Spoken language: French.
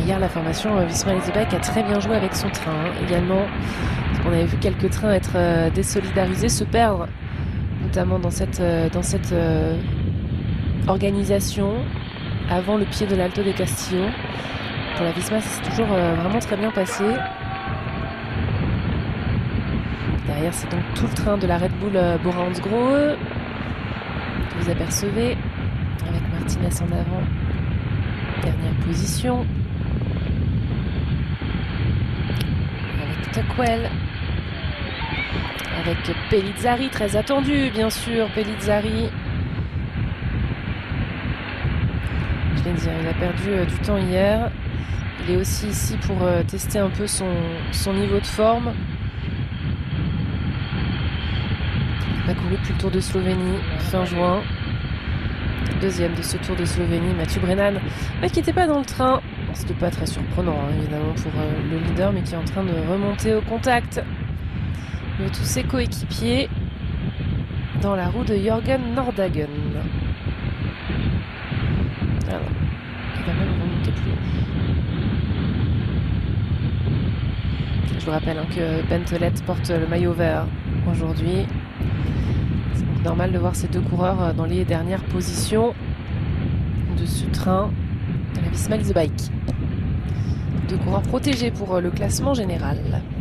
hier, la formation Visma Leasebike a très bien joué avec son train également. Parce qu'on avait vu quelques trains être désolidarisés, se perdre, notamment dans cette organisation avant le pied de l'Alto de Castillo. Pour la Visma, c'est toujours vraiment très bien passé. Derrière, c'est donc tout le train de la Red Bull Bora-Hansgrohe que vous apercevez, avec Martinez en avant. Dernière position. Avec Tuckwell. Avec Pellizzari, très attendu, bien sûr. Pellizzari. Je viens de dire, il a perdu du temps hier. Il est aussi ici pour tester un peu son niveau de forme. Il a couru depuis le Tour de Slovénie fin juin. Deuxième de ce Tour de Slovénie, Mathieu Brennan, qui n'était pas dans le train. C'était pas très surprenant, évidemment, pour le leader, mais qui est en train de remonter au contact de tous ses coéquipiers dans la roue de Jørgen Nordhagen. Alors, il va même remonter plus haut. Je vous rappelle que Ben Tolet porte le maillot vert aujourd'hui. C'est donc normal de voir ces deux coureurs dans les dernières positions de ce train de la Visma Leasebike. Deux coureurs protégés pour le classement général.